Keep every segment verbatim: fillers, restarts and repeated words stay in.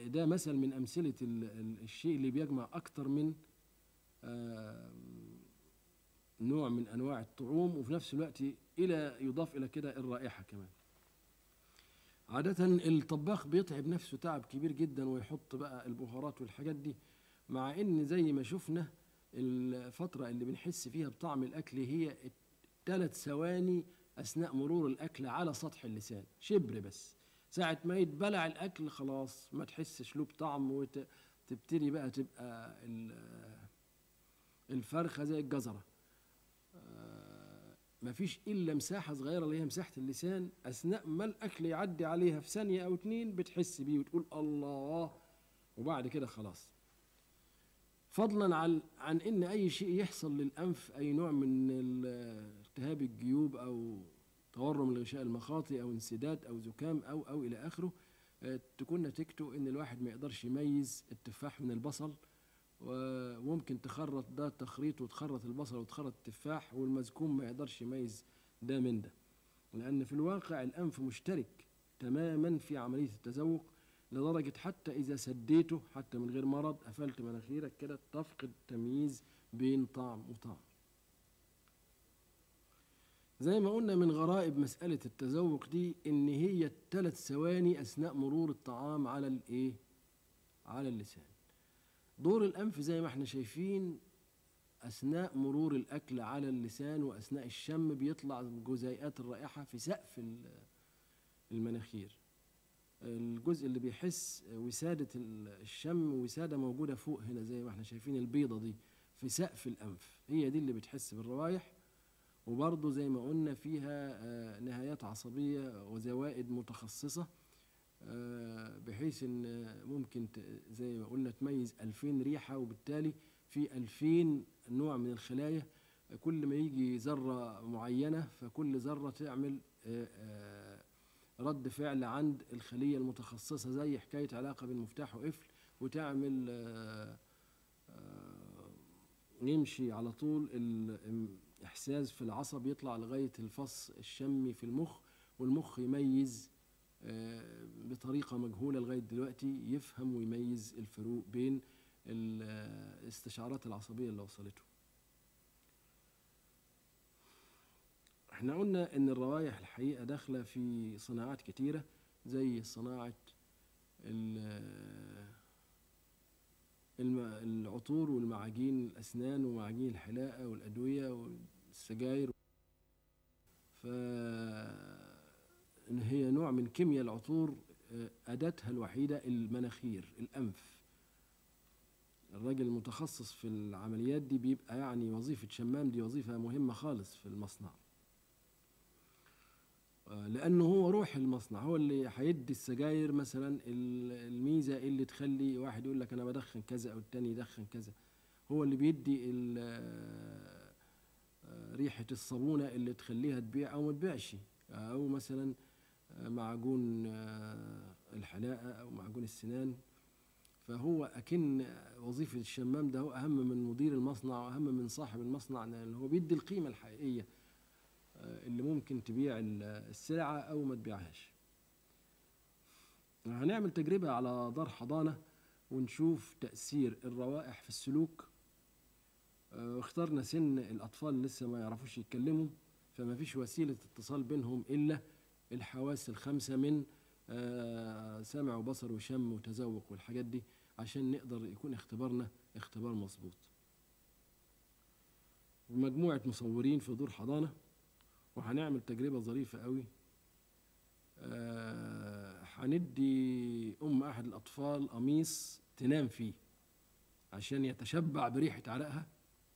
ده مثل من أمثلة الشيء اللي بيجمع أكتر من نوع من أنواع الطعوم، وفي نفس الوقت إلى يضاف إلى كده الرائحة كمان. عادة الطباخ بيتعب نفسه تعب كبير جدا ويحط بقى البهارات والحاجات دي، مع إن زي ما شفنا الفترة اللي بنحس فيها بطعم الأكل هي ثلاث ثواني أثناء مرور الأكل على سطح اللسان، شبر بس. ساعة ما يتبلع الأكل خلاص ما تحسش له بطعم، وتبتدي بقى تبقى الفرخة زي الجزرة، ما فيش إلا مساحة صغيرة اللي هي مساحة اللسان، أثناء ما الأكل يعدي عليها في ثانية أو اتنين بتحس بيه وتقول الله، وبعد كده خلاص. فضلا عن عن إن أي شيء يحصل للأنف، أي نوع من التهاب الجيوب أو تورم الغشاء المخاطي أو انسداد أو زكام أو أو إلى آخره، تكون نتيجته إن الواحد ما يقدرش يميز التفاح من البصل، وممكن تخرط ده تخريط وتخرط البصل وتخرط التفاح، والمزكوم ما يقدرش يميز ده من ده، لأن في الواقع الأنف مشترك تماما في عملية التذوق، لدرجة حتى إذا سديته حتى من غير مرض قفلت مناخيرك كده تفقد تمييز بين طعم وطعم. زي ما قلنا من غرائب مسألة التذوق دي إن هي الثلاث ثواني أثناء مرور الطعام على الإيه؟ على اللسان. دور الأنف زي ما احنا شايفين أثناء مرور الأكل على اللسان وأثناء الشم بيطلع جزيئات الرائحة في سقف المناخير، الجزء اللي بيحس وسادة الشم، وسادة موجودة فوق هنا زي ما احنا شايفين البيضة دي في سقف الأنف، هي دي اللي بتحس بالروائح. وبرضه زي ما قلنا فيها نهايات عصبية وزوائد متخصصة، بحيث ان ممكن زي ما قلنا تميز ألفين ريحة، وبالتالي في ألفين نوع من الخلايا، كل ما يجي ذرة معينة فكل ذرة تعمل رد فعل عند الخلية المتخصصة، زي حكاية علاقة بين مفتاح وقفل، وتعمل يمشي على طول الإحساس في العصب يطلع لغاية الفص الشمي في المخ، والمخ يميز بطريقة مجهولة لغاية دلوقتي، يفهم ويميز الفروق بين الاستشعارات العصبية اللي وصلته. احنا قلنا ان الروائح الحقيقة داخلة في صناعات كتيرة، زي صناعة العطور والمعاجين الأسنان ومعاجين الحلاقة والأدوية والسجاير، فإن هي نوع من كيمياء العطور أداتها الوحيدة المناخير الأنف. الراجل المتخصص في العمليات دي بيبقى يعني وظيفة شمام دي وظيفة مهمة خالص في المصنع، لأنه هو روح المصنع، هو اللي هيدي السجاير مثلا الميزة اللي تخلي واحد يقول لك أنا بدخن كذا أو التاني يدخن كذا، هو اللي بيدي ريحة الصابونة اللي تخليها تبيع أو ما تبيعش، أو مثلا معجون الحلاقة أو معجون السنان. فهو أكن وظيفة الشمام ده هو أهم من مدير المصنع وأهم من صاحب المصنع، لأنه هو بيدي القيمة الحقيقية اللي ممكن تبيع السلعة أو ما تبيعهاش. هنعمل تجربة على دار حضانة ونشوف تأثير الروائح في السلوك. اخترنا سن الأطفال اللي لسه ما يعرفوش يتكلموا، فما فيش وسيلة اتصال بينهم إلا الحواس الخمسة من سمع وبصر وشم وتذوق والحاجات دي، عشان نقدر يكون اختبارنا اختبار مظبوط. مجموعة مصورين في دور حضانة، وهنعمل تجربة ظريفة قوي. هندي أه أم أحد الأطفال قميص تنام فيه عشان يتشبع بريحة عرقها،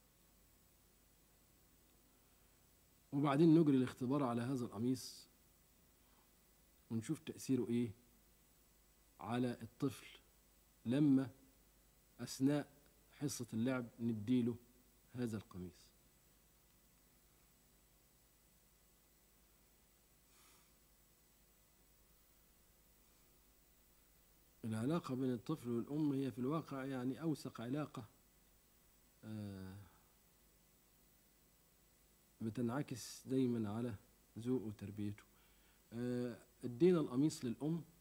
وبعدين نجري الاختبار على هذا القميص ونشوف تأثيره إيه على الطفل لما أثناء حصة اللعب نديله هذا القميص. العلاقة بين الطفل والأم هي في الواقع يعني أوثق علاقة آه بتنعكس دايما على ذوقه وتربيته. آه ادينا القميص للأم